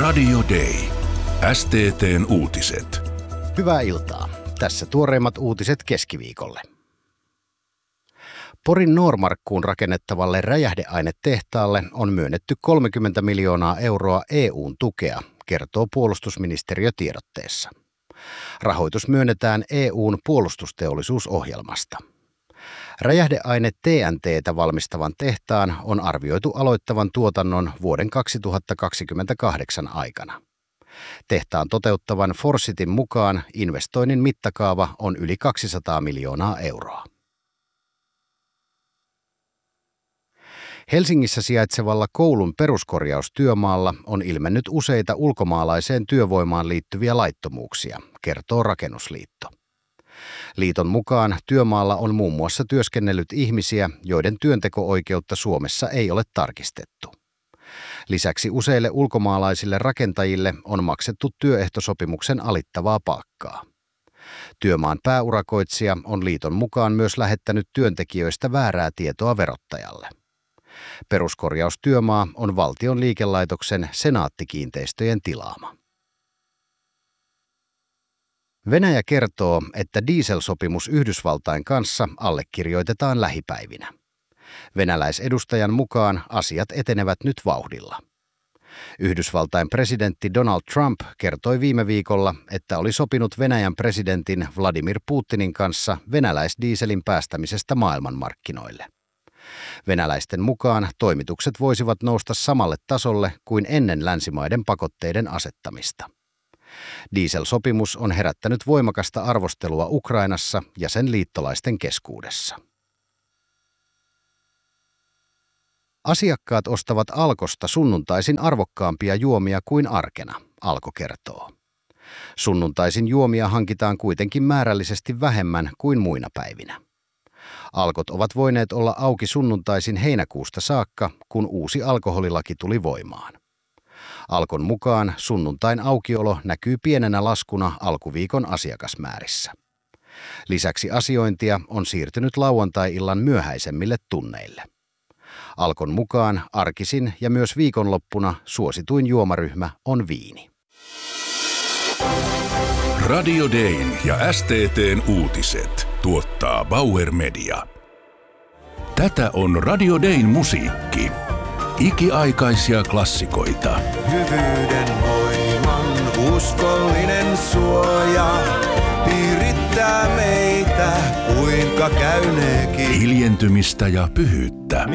Radio Day. STT:n uutiset. Hyvää iltaa. Tässä tuoreimmat uutiset keskiviikolle. Porin Noormarkkuun rakennettavalle räjähdeainetehtaalle on myönnetty 30 miljoonaa euroa EU:n tukea, kertoo puolustusministeriö tiedotteessa. Rahoitus myönnetään EU:n puolustusteollisuusohjelmasta. Räjähdeaine TNT:tä valmistavan tehtaan on arvioitu aloittavan tuotannon vuoden 2028 aikana. Tehtaan toteuttavan Forsitin mukaan investoinnin mittakaava on yli 200 miljoonaa euroa. Helsingissä sijaitsevalla koulun peruskorjaustyömaalla on ilmennyt useita ulkomaalaiseen työvoimaan liittyviä laittomuuksia, kertoo Rakennusliitto. Liiton mukaan työmaalla on muun muassa työskennellyt ihmisiä, joiden työnteko-oikeutta Suomessa ei ole tarkistettu. Lisäksi useille ulkomaalaisille rakentajille on maksettu työehtosopimuksen alittavaa palkkaa. Työmaan pääurakoitsija on liiton mukaan myös lähettänyt työntekijöistä väärää tietoa verottajalle. Peruskorjaustyömaa on valtion liikelaitoksen Senaatti-kiinteistöjen tilaama. Venäjä kertoo, että dieselsopimus Yhdysvaltain kanssa allekirjoitetaan lähipäivinä. Venäläisedustajan mukaan asiat etenevät nyt vauhdilla. Yhdysvaltain presidentti Donald Trump kertoi viime viikolla, että oli sopinut Venäjän presidentin Vladimir Putinin kanssa venäläisdieselin päästämisestä maailmanmarkkinoille. Venäläisten mukaan toimitukset voisivat nousta samalle tasolle kuin ennen länsimaiden pakotteiden asettamista. Dieselsopimus on herättänyt voimakasta arvostelua Ukrainassa ja sen liittolaisten keskuudessa. Asiakkaat ostavat Alkosta sunnuntaisin arvokkaampia juomia kuin arkena, Alko kertoo. Sunnuntaisin juomia hankitaan kuitenkin määrällisesti vähemmän kuin muina päivinä. Alkot ovat voineet olla auki sunnuntaisin heinäkuusta saakka, kun uusi alkoholilaki tuli voimaan. Alkon mukaan sunnuntain aukiolo näkyy pienenä laskuna alkuviikon asiakasmäärissä. Lisäksi asiointia on siirtynyt lauantai-illan myöhäisemmille tunneille. Alkon mukaan arkisin ja myös viikonloppuna suosituin juomaryhmä on viini. Radio Dayn ja STT:n uutiset tuottaa Bauer Media. Tätä on Radio Dayn musiikki. Ikiaikaisia klassikoita. Hyvyyden voiman uskollinen suoja piirittää meitä, kuinka käyneekin. Hiljentymistä ja pyhyyttä.